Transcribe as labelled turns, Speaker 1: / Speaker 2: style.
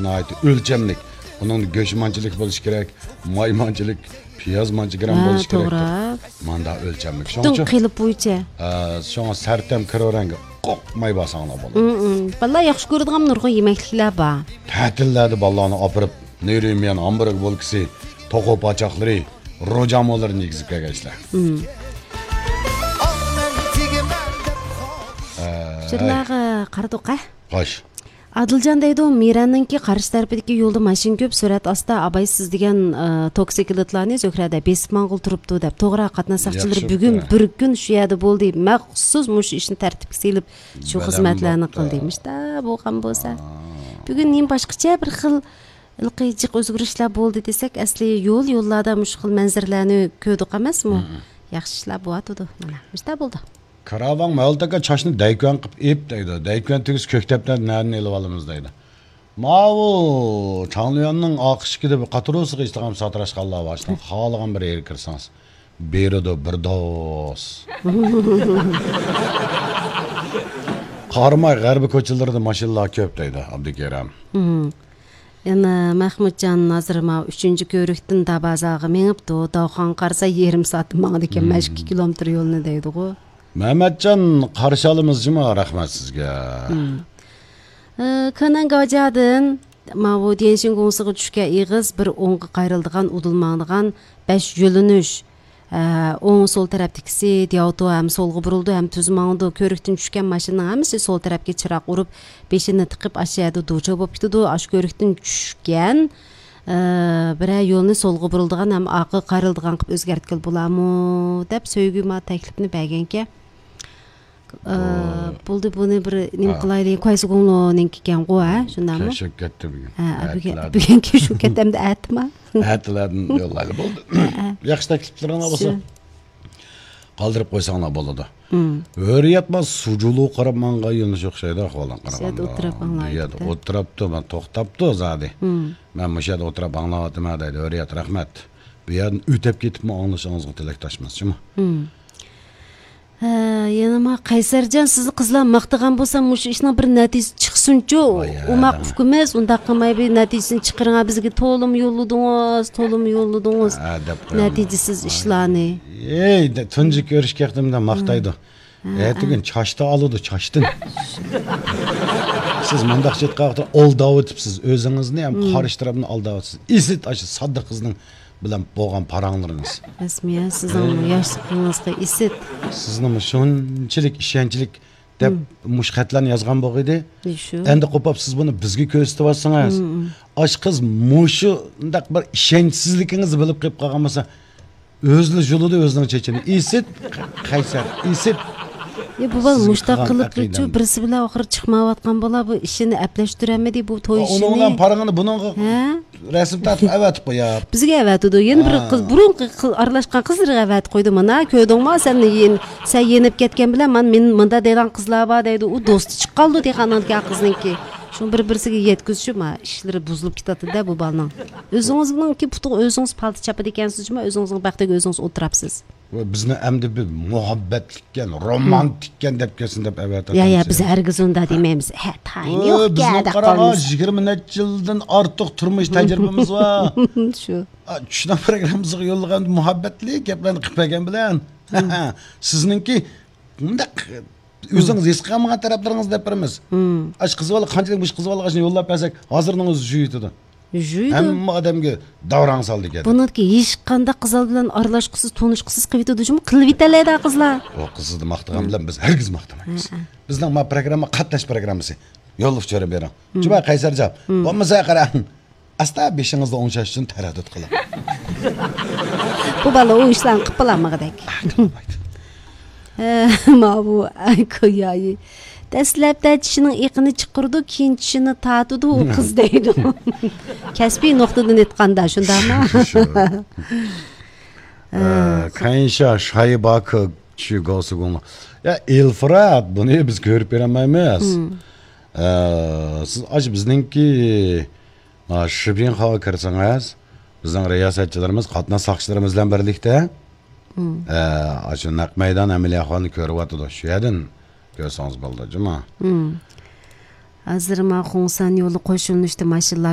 Speaker 1: ölçemlik. Onun göçmancılık buluş gerek, maymancılık, piyazmancı giren buluş gerek.
Speaker 2: Doğru.
Speaker 1: Manda ölçemlik.
Speaker 2: Dün kılıp boyunca.
Speaker 1: Şuna sertem kırorengi kokmay basağına bolu.
Speaker 2: Vallahi yaxşı gördüğüm nurgun yemeklikler var.
Speaker 1: Tatillerde ballarını apırıp, neyremeyen ambırık bolkisi, toku paçakları, rocam olur negizip gelgeçler.
Speaker 2: Şırlağı qaradoqa.
Speaker 1: Kaç.
Speaker 2: Adılcan deydi o Miran'ınki qarşı tarafidagi yo'lda mashin köp surat asta abaysiz degan toksikilitlarni Zöhrada besip mang'ul turibdi deb. To'g'ri qatnashchilar bugun bir kun shu yerda bo'ldi. Maxsus mush ishni tartibga selib shu xizmatlarni qildimiz da bo'lgan bo'lsa. Bugun nim boshqacha bir xil ilqiy o'zgarishlar bo'ldi desak, asli yo'llarda mush xil manzarlarni ko'rdik emasmi? Yaxshi ishlar bo'yatdi. Mana shunda bo'ldi.
Speaker 1: Karavan Maltaka çaşını daykön qıp ip deydi. Daykön tügüs köktepten nәrini elip alımız deydi. Mavu Çanlıyan'ın akışkide bir qatırısı qıystığım satıraşqallığa baştan xalığın bir eri kırsanız. Beri de bir dost. Qarmay g'arbi ko'chalarda mashinalar ko'p deydi Abdukeram.
Speaker 2: Yana Mahmudjon Nazirma 3-ko'rikdan Dabazaga menibdi. Dovxon qarsa yarim soat mangdi ekan, 2 kilometr yo'lni deydi-ku.
Speaker 1: Mehmetcan qarshi alamizmi? Rahmat sizga.
Speaker 2: Kanan gajadın Mavu Denshin Gongsiga tushgan ig'iz bir o'ngga qayrildigan udulmangdigan 5 yo'linish. O'ng sol tarafdagisi Diauto ham solga burildi, ham tuzmangdi. Ko'rikdan tushgan mashinaning hammasi sol tarafga chiroq urib, beshini tiqib aşağıda do'cha bo'lib ketdi. Ash ko'rikdan tushgan bira yo'lni solga burildigan ham oqqa qayrildigan qilib o'zgartgil bo'larmi deb so'ygima taklifni berganka. Buldu bunu bir nim qilayli qaysi ko'ngilning ekan qo'y, shundami?
Speaker 1: Keşik ketdi bugun.
Speaker 2: Bugunki shu ketamda aytma.
Speaker 1: Aytlardan yo'llayli bo'ldi. Yaxshi takliflarni bo'lsa qoldirib qo'ysanglar bo'ladi. O'riyatma sujulu qarab manga yo'lni o'xshaydi ahvolan qaraganda. O'tiribdi, men to'xtabdi zadi. Men mushada o'tirib anglayapman deydi. O'riyat rahmat. Bu yerdan o'tib ketibmi anglashingizga tilakdoshmizmi? Yanıma Qaysarjon sizni qizlar maqtagan bo'lsa, mush ishning bir natijasi chiqsin-chu. U maquf emas, unda qilmay bir natijasini chiqaring, bizga to'lim yo'lladingiz. Natijasiz ishlarni. Tunji ko'rishganda maqtaydi. Ertaga chashta oladi, chashdin. Siz mundaqcha aytqanda aldavotibsiz, o'zingizni ham qarishtiribni aldavotibsiz. Isit aşı sadda qizning bilan bo'lgan paranglarınız.
Speaker 2: Esmiya, sizning yoshligingizga isit.
Speaker 1: Sizning shunchalik ishonchlik deb mush xatlarni yozgan bo'lg'idi. Endi qo'pab siz buni bizga ko'rsatyapsiz. Ash qiz mushundaq bir ishonchsizligingizni bilib qolib qolgan bo'lsa, o'zli yo'lida o'zining chechini isit, Qaysar, isit. Bu bal mustaqillikçi birisi bilan oxir chiqmayotgan bola bu ishini aplashtirolmadi bu to'y ishini. Uningdan parangini buningga rasm tatib avatib qo'yar.
Speaker 2: Bizga avatdi. Yana bir qiz burunqi aralashgan qizlarga avat qo'ydi. Mana ko'rdingmi sen yenib ketgan bilan men menda degan qizlar bor deydi. U do'sti chiqqaldi deganga qizningki. Shu bir-birisiga yetkazishib ishlari buzilib ketadi-da bu balning. O'zingizningki puti o'zingiz palto chapadi ekansizmi? O'zingizning baxtiga o'zingiz o'tiribsiz. Bizni
Speaker 1: endi bir muhabbatlikkan, romantikkan deb kelsin deb avatadi.
Speaker 2: Ya biz hargiz unda demaymiz. Tayin yo'q
Speaker 1: deb qolamiz. 20 necha yildan ortiq turmush tajribamiz bor.
Speaker 2: Shu.
Speaker 1: Shuna programmamizga yo'llagan muhabbatli gaplarni qilib bergan bilan sizningki bundaq o'zingiz his qilmagan taraflaringiz deb birimiz. Ash qiz bola qanchalik mush qiz bolaga yo'llab bersak, hozirning o'zi juyitdi. Hamma odamga davron soldi ekan.
Speaker 2: Buniki hech qanday qizlar bilan aralashqisiz, tanishqisiz qilib yetadi-ku, qilib yetalaydi qizlar.
Speaker 1: O qizni maqtagan bilan biz hargiz maqtamaymiz. Bizning ma programma qatnash programmasi. Yo'llab jo'rab bering. Juba Qaysarjon, bo'lmasa qarang. Asta beshingizda o'ngshash uchun taraddud qiling.
Speaker 2: Bu bola u ishlarni qilib qo'ymagadek. Ma bu ko'yayi. Dastlabda tishining iqini chiqirdi, keyin tishini tatidi u qiz deydi. Kasbiy nuqtadan aytganda shundami?
Speaker 1: Qaysha shaybak shu go'sugun. Ya Elfrat buni biz ko'rib bermaymiz. Siz aç bizningki Shibin hava kirsangiz, bizning riyosatchilarimiz, qatnash soqchilarimiz bilan birlikda aşu naq maydon amaliyotini ko'ryapti. Shu yerdan görsangiz bo'ldi, juma.
Speaker 2: Hozir ma Xonsan yo'li qo'shilishdi mashinalar